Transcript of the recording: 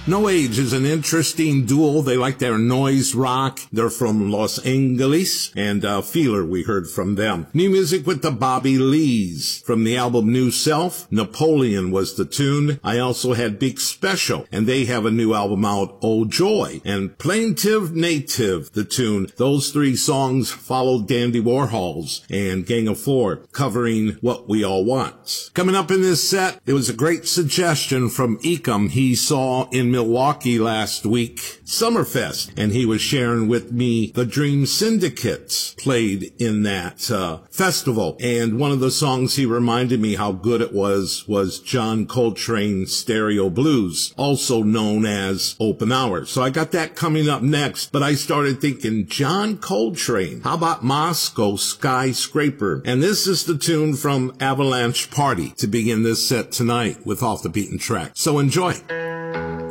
No Age is an interesting duo. They like their noise rock. They're from Los Angeles, and Feeler, we heard from them. New music with the Bobby Lees. From the album New Self, Napoleon was the tune. I also had Big Special, and they have a new album out, Oh Joy, and Plaintive Native, the tune. Those three songs followed Dandy Warhols and Gang of Four, covering What We All Want. Coming up in this set, it was a great suggestion from Ecom. He saw in Milwaukee last week, Summerfest, and he was sharing with me the Dream Syndicates played in that festival. And one of the songs he reminded me how good it was John Coltrane's Stereo Blues, also known as Open Hour. So I got that coming up next, but I started thinking, John Coltrane, how about Moscow Skyscraper? And this is the tune from Avalanche Party to begin this set tonight with Off the Beaten Track. So enjoy.